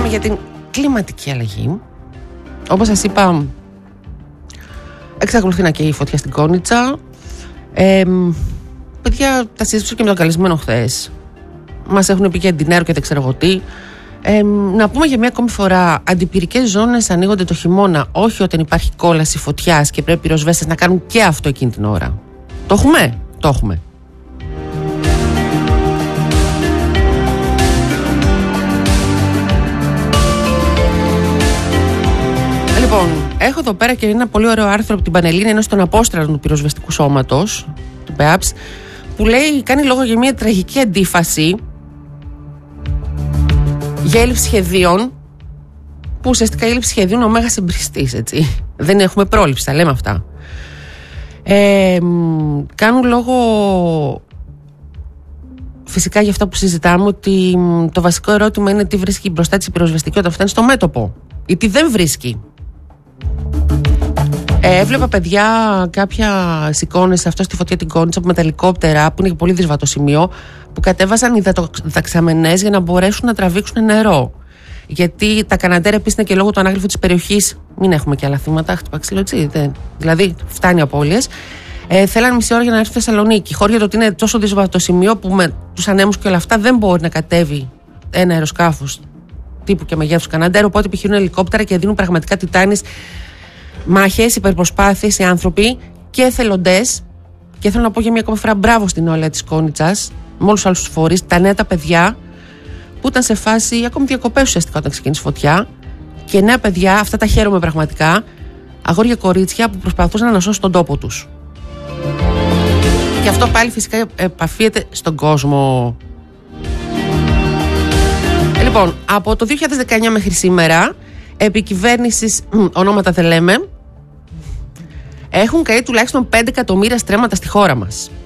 μιλάμε για την κλιματική αλλαγή. Όπως σας είπα, εξακολουθεί να καίει η φωτιά στην Κόνιτσα. Παιδιά, τα συζήτησα και με τον καλεσμένο χθες. Μας έχουν πει για Ντινέρο και δεν ξέρω εγώ τι. Να πούμε για μια ακόμη φορά, αντιπυρικές ζώνες ανοίγονται το χειμώνα, όχι όταν υπάρχει κόλαση φωτιάς και πρέπει οι πυροσβέστες να κάνουν και αυτό εκείνη την ώρα. Το έχουμε? Το έχουμε. Λοιπόν, έχω εδώ πέρα και ένα πολύ ωραίο άρθρο από την Πανελλήνια, ενώ στον απόστρατο του πυροσβεστικού σώματος, του ΠΕΑΠΣ, που λέει, κάνει λόγο για μια τραγική αντίφαση για έλλειψη σχεδίων, που ουσιαστικά η έλλειψη σχεδίων είναι ο μέγας εμπριστής, έτσι. Δεν έχουμε πρόληψη, τα λέμε αυτά. Κάνουν λόγο φυσικά για αυτά που συζητάμε, ότι το βασικό ερώτημα είναι τι βρίσκει μπροστά της η πυροσβεστική όταν φτάνει στο μέτωπο ή τι δεν βρίσκει. Έβλεπα, παιδιά, κάποια εικόνες αυτό στη φωτιά την Κόνιτσα με τα ελικόπτερα, που είναι και πολύ δύσβατο σημείο, που κατέβασαν οι δεξαμενές για να μπορέσουν να τραβήξουν νερό. Γιατί τα Καναντέρ επίσης είναι και λόγω του ανάγλυφου της περιοχής. Μην έχουμε και άλλα θύματα, χτυπά ξύλο, έτσι. Δηλαδή, φτάνει απώλειες. Θέλανε μισή ώρα για να έρθει στη Θεσσαλονίκη. Χώρια το ότι είναι τόσο δύσβατο σημείο που με τους ανέμους και όλα αυτά δεν μπορεί να κατέβει ένα αεροσκάφος τύπου και μεγέθους Καναντέρ. Οπότε επιχειρούν ελικόπτερα και δίνουν πραγματικά τιτάνιες μάχες, υπερπροσπάθειες οι άνθρωποι και εθελοντές. Και θέλω να πω για μια ακόμη φορά μπράβο στην νεολαία της Κόνιτσας, με όλους τους άλλους φορείς, τα νέα τα παιδιά που ήταν σε φάση ακόμη διακοπές ουσιαστικά όταν ξεκίνησε η φωτιά. Και νέα παιδιά, αυτά τα χαίρομαι πραγματικά, αγόρια κορίτσια που προσπαθούσαν να σώσουν τον τόπο τους. Και αυτό πάλι φυσικά επαφίεται στον κόσμο. Λοιπόν, από το 2019 μέχρι σήμερα, επί κυβέρνησης, ονόματα δεν λέμε, έχουν καεί τουλάχιστον 5 εκατομμύρια στρέμματα στη χώρα μας.